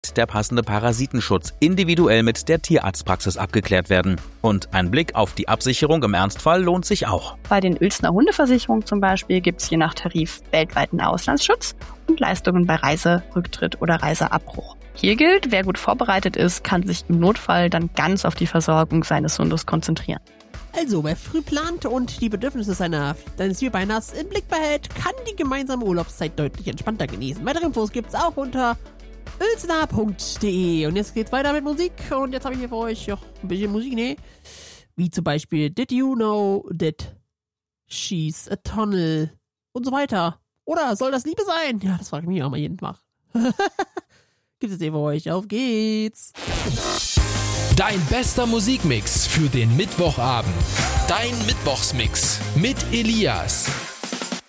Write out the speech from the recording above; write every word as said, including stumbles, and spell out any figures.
der passende Parasitenschutz individuell mit der Tierarztpraxis abgeklärt werden. Und ein Blick auf die Absicherung im Ernstfall lohnt sich auch. Bei den Uelzner Hundeversicherungen zum Beispiel gibt es je nach Tarif weltweiten Auslandsschutz und Leistungen bei Reise, Rücktritt oder Reiseabbruch. Hier gilt, wer gut vorbereitet ist, kann sich im Notfall dann ganz auf die Versorgung seines Hundes konzentrieren. Also, wer früh plant und die Bedürfnisse seiner, seines Vierbeiners im Blick behält, kann die gemeinsame Urlaubszeit deutlich entspannter genießen. Weitere Infos gibt's auch unter uelzner punkt de. Und jetzt geht's weiter mit Musik. Und jetzt habe ich hier für euch noch ein bisschen Musik, ne? Wie zum Beispiel Did You Know That She's a Tunnel und so weiter. Oder soll das Liebe sein? Ja, das frage ich mich auch mal jeden Tag. Gibt es hier für euch. Auf geht's. Dein bester Musikmix für den Mittwochabend. Dein Mittwochsmix mit Elias.